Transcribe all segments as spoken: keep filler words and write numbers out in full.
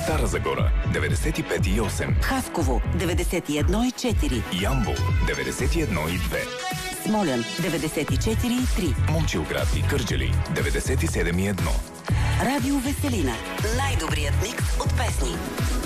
Стара Загора деветдесет и пет и осем, Хасково деветдесет и едно и четири, Ямбол деветдесет и едно и две, Смолян деветдесет и четири и три, Момчилград и Кърджали деветдесет и седем и едно. Радио Веселина. Най-добрият микс от песни.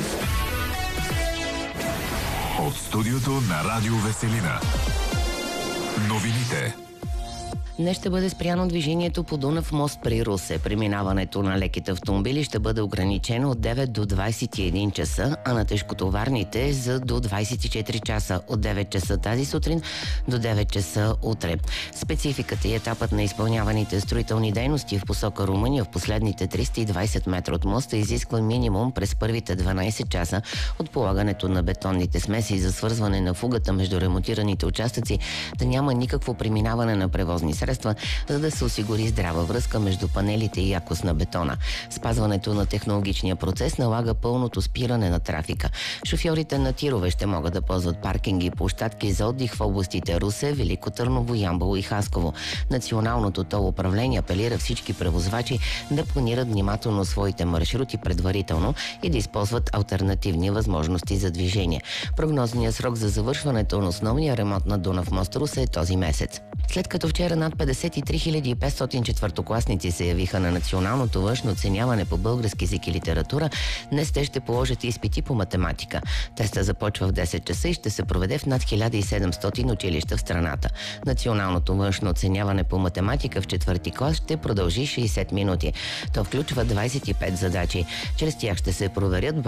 От студиото на Радио Веселина. Новините. Днес ще бъде спряно движението по Дунав мост при Русе. Преминаването на леките автомобили ще бъде ограничено от девет до двадесет и един часа, а на тежкотоварните за до двадесет и четири часа, от девет часа тази сутрин до девет часа утре. Спецификата и етапът на изпълняваните строителни дейности в посока Румъния в последните триста и двадесет метра от моста изисква минимум през първите дванадесет часа от полагането на бетонните смеси за свързване на фугата между ремонтираните участъци да няма никакво преминаване на превозни средства, за да се осигури здрава връзка между панелите и якост на бетона. Спазването на технологичния процес налага пълното спиране на трафика. Шофьорите на тирове ще могат да ползват паркинги и площадки за отдих в областите Русе, Велико Търново, Ямбол и Хасково. Националното тол управление апелира всички превозвачи да планират внимателно своите маршрути предварително и да използват алтернативни възможности за движение. Прогнозният срок за завършването на основния ремонт на Дунав мост Русе е този месец. След като вчера над петдесет и три хиляди и петстотин четвъртокласници се явиха на националното външно оценяване по български език и литература, днес те ще положат изпити по математика. Теста започва в десет часа и ще се проведе в над хиляда и седемстотин училища в страната. Националното външно оценяване по математика в четвърти клас ще продължи шейсет минути. То включва двадесет и пет задачи. Чрез тях ще се проверят